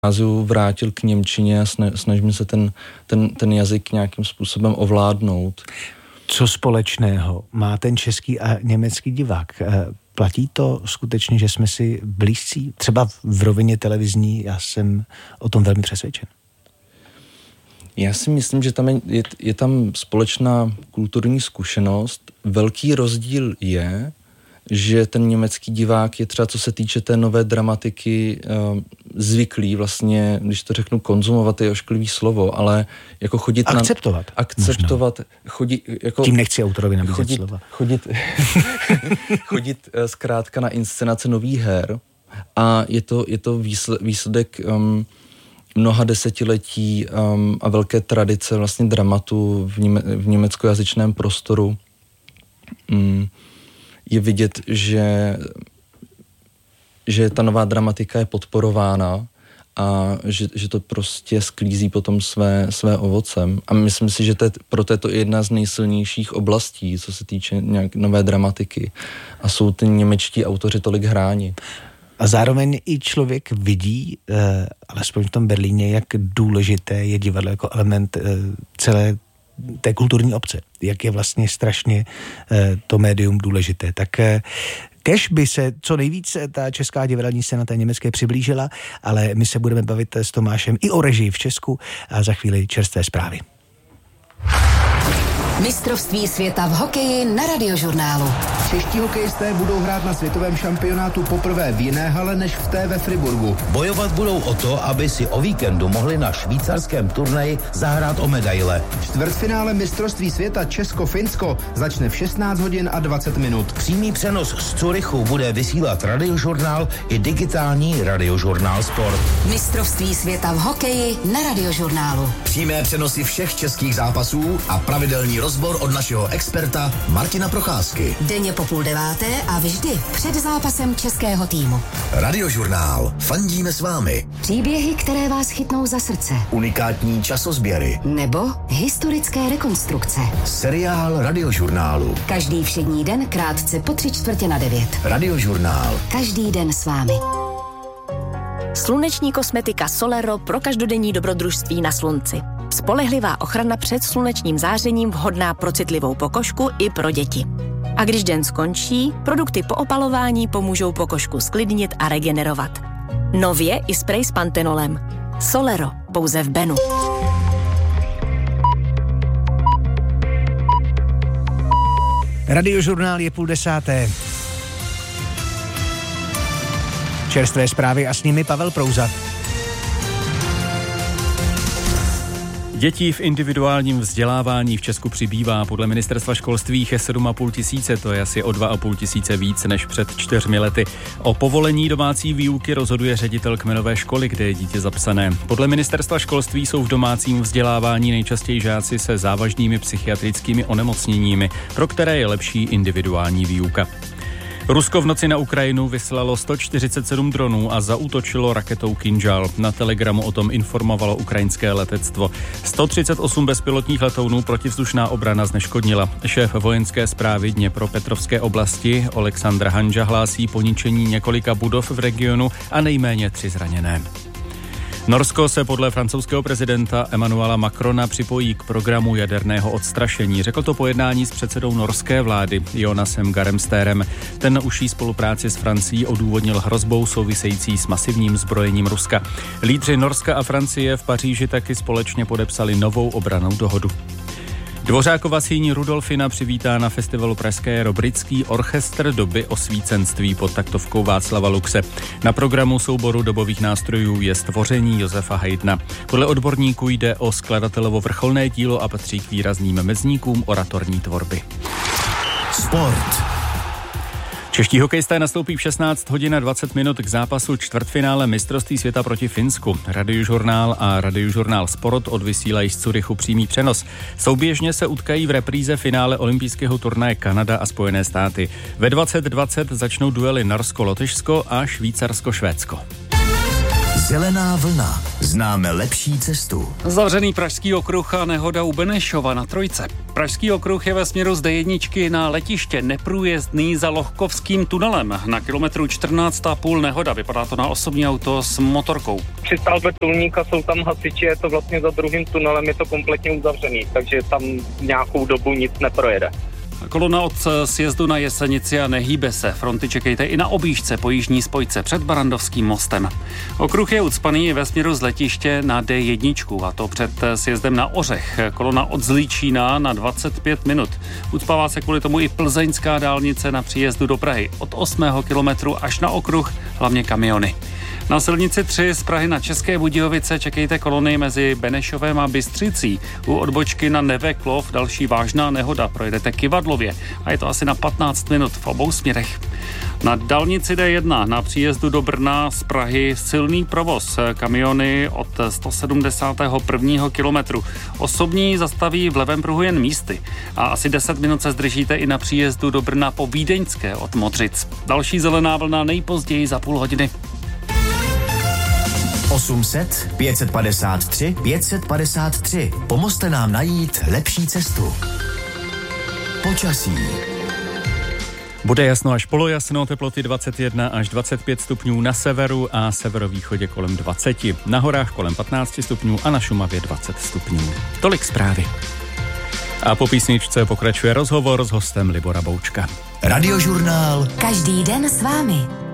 vrátil k němčině a snažím se ten jazyk nějakým způsobem ovládnout. Co společného má ten český a německý divák? Platí to skutečně, že jsme si blízcí? Třeba v rovině televizní, já jsem o tom velmi přesvědčen. Já si myslím, že tam je tam společná kulturní zkušenost. Velký rozdíl je, že ten německý divák je třeba, co se týče té nové dramatiky, zvyklý vlastně, když to řeknu, konzumovat je ošklivý slovo, ale jako chodit akceptovat, chodit jako... Tím nechci autorovi nabízet slova. Chodit zkrátka na inscenace nových her a je to výsledek mnoha desetiletí a velké tradice vlastně dramatu v německojazyčném prostoru. Je vidět, že ta nová dramatika je podporována a že to prostě sklízí potom své ovocem. A myslím si, že proto je to jedna z nejsilnějších oblastí, co se týče nějak nové dramatiky. A jsou ty němečtí autoři tolik hráni. A zároveň i člověk vidí, alespoň v tom Berlíně, jak důležité je divadlo jako element celé té kulturní obce. Jak je vlastně strašně to médium důležité. Tak kež by se co nejvíc ta česká divadelní scéna té německé přiblížila, ale my se budeme bavit s Tomášem i o režii v Česku a za chvíli čerstvé zprávy. Mistrovství světa v hokeji na Radiožurnálu. Čeští hokejisté budou hrát na světovém šampionátu poprvé v jiné hale než v té ve Friburgu. Bojovat budou o to, aby si o víkendu mohli na švýcarském turnaji zahrát o medaile. Čtvrtfinále mistrovství světa Česko-Finsko začne v 16 hodin a 20 minut. Přímý přenos z Curychu bude vysílat Radiožurnál i digitální Radiožurnál Sport. Mistrovství světa v hokeji na Radiožurnálu. Přímé přenosy všech českých zápasů a pravidelný rozbor od našeho experta Martina Procházky. Denně po 8:30 a vždy před zápasem českého týmu. Radiožurnál. Fandíme s vámi. Příběhy, které vás chytnou za srdce. Unikátní časozběry. Nebo historické rekonstrukce. Seriál Radiožurnálu. Každý všední den krátce po 8:45. Radiožurnál. Každý den s vámi. Sluneční kosmetika Solero pro každodenní dobrodružství na slunci. Spolehlivá ochrana před slunečním zářením vhodná pro citlivou pokožku i pro děti. A když den skončí, produkty po opalování pomůžou pokožku sklidnit a regenerovat. Nově i sprej s pantenolem. Solero, pouze v Benu. Radiožurnál je 9:30. Čerstvé zprávy a s nimi Pavel Prouza. Dětí v individuálním vzdělávání v Česku přibývá. Podle ministerstva školství je 7,5 tisíce, to je asi o 2,5 tisíce víc než před 4 lety. O povolení domácí výuky rozhoduje ředitel kmenové školy, kde je dítě zapsané. Podle ministerstva školství jsou v domácím vzdělávání nejčastěji žáci se závažnými psychiatrickými onemocněními, pro které je lepší individuální výuka. Rusko v noci na Ukrajinu vyslalo 147 dronů a zaútočilo raketou Kinžal. Na Telegramu o tom informovalo ukrajinské letectvo. 138 bezpilotních letounů protivzdušná obrana zneškodnila. Šéf vojenské správy Dněpropetrovské oblasti Oleksandr Hanža hlásí poničení několika budov v regionu a nejméně 3 zraněné. Norsko se podle francouzského prezidenta Emmanuela Macrona připojí k programu jaderného odstrašení. Řekl to po jednání s předsedou norské vlády Jonasem Garem Stérem. Ten užší spolupráci s Francií odůvodnil hrozbou související s masivním zbrojením Ruska. Lídři Norska a Francie v Paříži taky společně podepsali novou obrannou dohodu. Dvořákova síň Rudolfina přivítá na festivalu Pražské jaro britský orchestr doby osvícenství pod taktovkou Václava Luxe. Na programu souboru dobových nástrojů je Stvoření Josefa Haydna. Podle odborníků jde o skladatelovo vrcholné dílo a patří k výrazným mezníkům oratorní tvorby. Sport. Čeští hokejisté nastoupí v 16 hodin a 20 minut k zápasu čtvrtfinále mistrovství světa proti Finsku. Radiožurnál a Radiožurnál Sport odvysílají z Curychu přímý přenos. Souběžně se utkají v repríze finále olympijského turnaje Kanada a Spojené státy. Ve 20:20 začnou duely Norsko-Lotyšsko a Švýcarsko-Švédsko. Zelená vlna. Známe lepší cestu. Zavřený Pražský okruh a nehoda u Benešova na Trojce. Pražský okruh je ve směru z D1 na letiště neprůjezdný za Lohkovským tunelem. Na kilometru 14,5 nehoda. Vypadá to na osobní auto s motorkou. Při stavbě tulníka jsou tam hasiči, je to vlastně za druhým tunelem, je to kompletně uzavřený, takže tam nějakou dobu nic neprojede. Kolona od sjezdu na Jesenici a nehýbe se. Fronty čekejte i na objížďce po jižní spojce před Barandovským mostem. Okruh je ucpaný i ve směru z letiště na D1, a to před sjezdem na Ořech. Kolona od Zlíčína na 25 minut. Ucpává se kvůli tomu i plzeňská dálnice na příjezdu do Prahy. Od 8. kilometru až na okruh, hlavně kamiony. Na silnici 3 z Prahy na České Budějovice čekejte kolony mezi Benešovem a Bystřicí. U odbočky na Neveklov další vážná nehoda. Projedete Kyvadlově a je to asi na 15 minut v obou směrech. Na dálnici D1 na příjezdu do Brna z Prahy silný provoz. Kamiony od 171. kilometru. Osobní zastaví v levém pruhu jen místy. A asi 10 minut se zdržíte i na příjezdu do Brna po Vídeňské od Modřic. Další zelená vlna nejpozději za půl hodiny. 800 553 553. Pomozte nám najít lepší cestu. Počasí. Bude jasno až polojasno, teploty 21 až 25 stupňů na severu a severovýchodě kolem 20. Na horách kolem 15 stupňů a na Šumavě 20 stupňů. Tolik zprávy. A po písničce pokračuje rozhovor s hostem Libora Boučka. Radiožurnál. Každý den s vámi.